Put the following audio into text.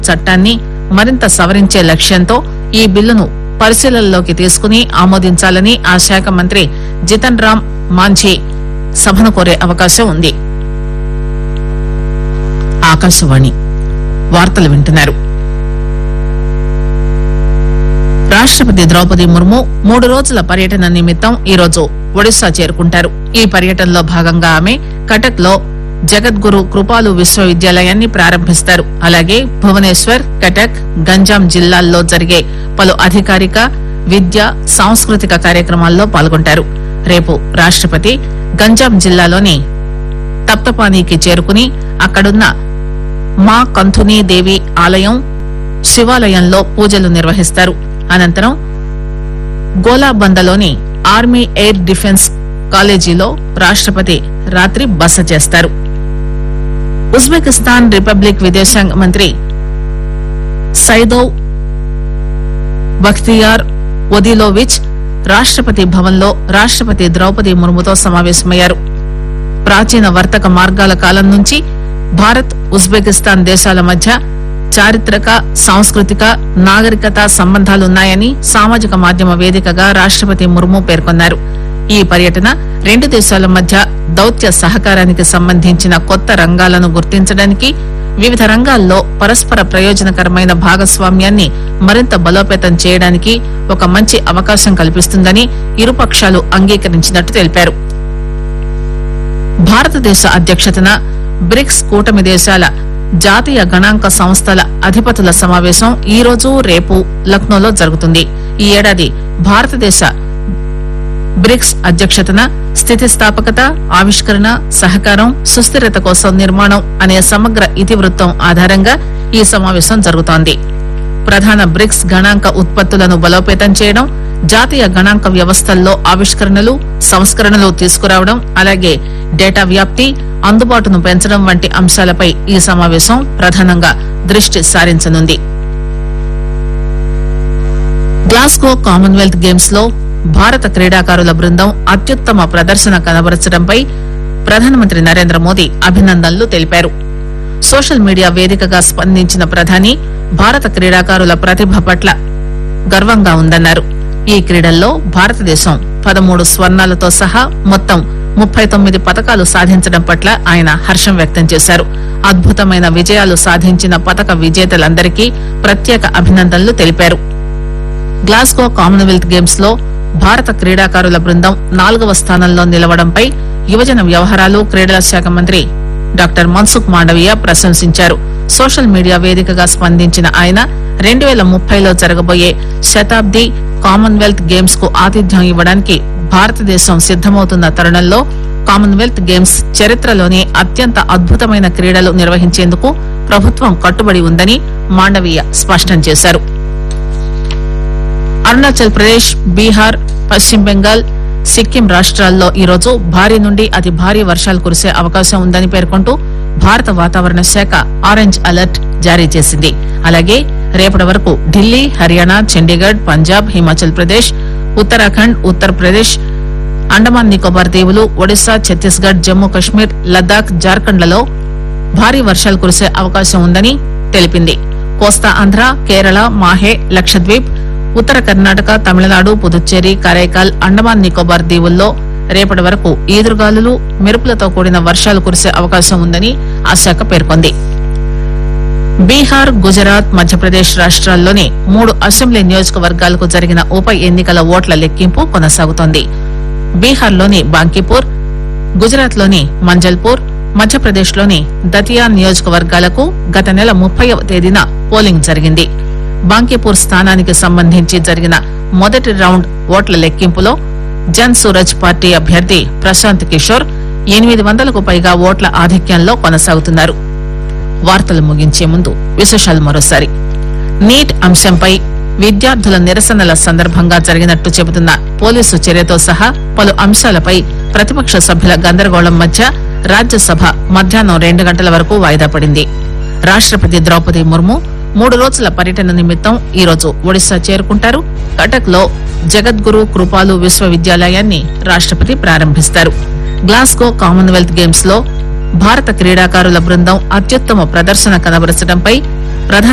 చట్టాన్ని మరింత సవరించే లక్ష్యంతో ఈ బిల్లును పరిశీలనలోకి తీసుకుని ఆమోదించాలని ఆ శాఖ మంత్రి జితన్ రామ్ మాంఝీ సభను కోరే అవకాశం ఉంది. ఆకాశవాణి వార్తలు వింటున్నారు. రాష్టపతి ద్రౌపది ముర్ము 3 రోజుల పర్యటన నిమిత్తం ఈరోజు ఒడిశా చేరుకుంటారు. ఈ పర్యటనలో భాగంగా ఆమె కటక్ లో జగద్గురు కృపాలు విశ్వవిద్యాలయాన్ని ప్రారంభిస్తారు. అలాగే భువనేశ్వర్, కటక్, గంజాం జిల్లాల్లో జరిగే పలు అధికారిక, విద్య, సాంస్కృతిక కార్యక్రమాల్లో పాల్గొంటారు. రేపు రాష్టపతి గంజాం జిల్లాలోని తప్తపానీకి చేరుకుని అక్కడున్న మా కంథునీ దేవి ఆలయం, శివాలయంలో పూజలు నిర్వహిస్తారు. అనంతరం గోలాబందలోని ఆర్మీ ఎయిర్ డిఫెన్స్ కాలేజీలో రాష్టపతి రాత్రి బస చేస్తారు. ఉజ్బెకిస్తాన్ రిపబ్లిక్ విదేశాంగ మంత్రి సైదోవ్ బఖ్తియార్ ఒదిలోవిచ్ రాష్టపతి భవన్లో రాష్టపతి ద్రౌపది ముర్ముతో సమావేశమయ్యారు. ప్రాచీన వర్తక మార్గాల కాలం నుంచి భారత్, ఉజ్బెకిస్తాన్ దేశాల మధ్య చారిత్రక, సాంస్కృతిక, నాగరికత సంబంధాలున్నాయని సామాజిక మాధ్యమ వేదికగా రాష్టపతి ముర్ము పేర్కొన్నారు. ఈ పర్యటన 2 దేశాల మధ్య దౌత్య సహకారానికి సంబంధించిన కొత్త రంగాలను గుర్తించడానికి, వివిధ రంగాల్లో పరస్పర ప్రయోజనకరమైన భాగస్వామ్యాన్ని మరింత బలోపేతం చేయడానికి ఒక మంచి అవకాశం కల్పిస్తుందని ఇరుపక్షాలు అంగీకరించినట్టు తెలిపారు. భారతదేశ అధ్యక్షతన బ్రిక్స్ కూటమి దేశాల జాతీయ గణాంక సంస్థల అధిపతుల సమావేశం ఈ రోజు, రేపు లక్నోలో జరుగుతుంది. ఈ ఏడాది భారతదేశ బ్రిక్స్ అధ్యక్షతన స్థితిస్థాపకత, ఆవిష్కరణ, సహకారం, సుస్థిరత కోసం నిర్మాణం అనే సమగ్ర ఇతివృత్తం ఆధారంగా ఈ సమావేశం జరుగుతోంది. ప్రధాన బ్రిక్స్ గణాంక ఉత్పత్తులను బలోపేతం చేయడం, జాతీయ గణాంక వ్యవస్థల్లో ఆవిష్కరణలు, సంస్కరణలు తీసుకురావడం, అలాగే డేటా వ్యాప్తి, అందుబాటును పెంచడం వంటి అంశాలపై ఈ సమావేశం ప్రధానంగా దృష్టి సారించనుంది. గ్లాస్గో కామన్వెల్త్ గేమ్స్ లో భారత క్రీడాకారుల బృందం అత్యుత్తమ ప్రదర్శన కనబరచడంపై ప్రధానమంత్రి నరేంద్ర మోదీ అభినందనలు తెలిపారు. సోషల్ మీడియా వేదికగా స్పందించిన ప్రధాని భారత క్రీడాకారుల ప్రతిభ పట్ల గర్వంగా ఉందన్నారు. ఈ క్రీడల్లో భారతదేశం 13 స్వర్ణాలతో సహా మొత్తం 39 పతకాలు సాధించడం పట్ల ఆయన హర్షం వ్యక్తం చేశారు. అద్భుతమైన విజయాలు సాధించిన పతక విజేతలందరికీ ప్రత్యేక అభినందనలు తెలిపారు. గ్లాస్గో కామన్వెల్త్ గేమ్స్ లో భారత క్రీడాకారుల బృందం 4వ స్థానంలో నిలవడంపై యువజన వ్యవహారాలు, క్రీడల శాఖ మంత్రి డాక్టర్ మన్సుఖ్ మాండవీయ ప్రశంసించారు. సోషల్ మీడియా వేదికగా స్పందించిన ఆయన 2030లో జరగబోయే శతాబ్ది కామన్వెల్త్ గేమ్స్ కు ఆతిథ్యం ఇవ్వడానికి భారతదేశం సిద్దమవుతున్న తరుణంలో కామన్వెల్త్ గేమ్స్ చరిత్రలోనే అత్యంత అద్భుతమైన క్రీడలు నిర్వహించేందుకు ప్రభుత్వం కట్టుబడి ఉందని మాండవీయ స్పష్టం చేశారు. అరుణాచల్ ప్రదేశ్, బీహార్, పశ్చిమ బెంగాల్, సిక్కిం రాష్ట్రాల్లో ఈరోజు భారీ నుండి అతి భారీ వర్షాలు కురిసే అవకాశం ఉందని పేర్కొంటూ భారత వాతావరణ శాఖ ఆరెంజ్ అలర్ట్ జారీ చేసింది. అలాగే రేపటి వరకు ఢిల్లీ, హర్యానా, చండీగఢ్, పంజాబ్, హిమాచల్ ప్రదేశ్, ఉత్తరాఖండ్, ఉత్తరప్రదేశ్, అండమాన్ నికోబార్ దీవులు, ఒడిశా, ఛత్తీస్గఢ్, జమ్మూ కశ్మీర్, లద్దాఖ్, జార్ఖండ్లలో భారీ వర్షాలు కురిసే అవకాశం ఉందని తెలిపింది. కోస్తా ఆంధ్ర, కేరళ, మాహే, లక్షద్వీప్, ఉత్తర కర్ణాటక, తమిళనాడు, పుదుచ్చేరి, కరైకాల్, అండమాన్ నికోబార్ దీవుల్లో రేపటి వరకు ఈదురుగాలులు, మెరుపులతో కూడిన వర్షాలు కురిసే అవకాశం ఉందని ఆ శాఖ పేర్కొంది. బీహార్, గుజరాత్, మధ్యప్రదేశ్ రాష్ట్రాల్లోని 3 అసెంబ్లీ నియోజకవర్గాలకు జరిగిన ఉప ఎన్నికల ఓట్ల లెక్కింపు కొనసాగుతోంది. బీహార్లోని బాంకీపూర్, గుజరాత్లోని మంజల్పూర్, మధ్యప్రదేశ్లోని దతియా నియోజకవర్గాలకు గత నెల 30వ తేదీన పోలింగ్ జరిగింది. బాంకీపూర్ స్థానానికి సంబంధించి జరిగిన మొదటి రౌండ్ ఓట్ల లెక్కింపులో జన్ సూరజ్ పార్టీ అభ్యర్థి ప్రశాంత్ కిషోర్ 800కు పైగా ఓట్ల ఆధిక్యంలో కొనసాగుతున్నారు. వార్తలు ముగించే ముందు విశేషాలు మరోసారి. నీట్ అంశంపై విద్యార్థుల నిరసనల సందర్భంగా జరిగినట్టు చెబుతున్న పోలీసు చర్యతో సహా పలు అంశాలపై ప్రతిపక్ష సభ్యుల గందరగోళం మధ్య రాజ్యసభ మధ్యాహ్నం 2 గంటల వరకు వాయిదా పడింది. రాష్టపతి ద్రౌపది ముర్ము 3 రోజుల పర్యటన నిమిత్తం ఈరోజు ఒడిశా చేరుకుంటారు. కటక్ లో జగద్గురు కృపాలు విశ్వవిద్యాలయాన్ని రాష్టపతి ప్రారంభిస్తారు. గ్లాస్గో కామన్వెల్త్ గేమ్స్ లో భారత క్రీడాకారుల బృందం అత్యుత్తమ ప్రదర్శన కనబరచడంపై ప్రధాన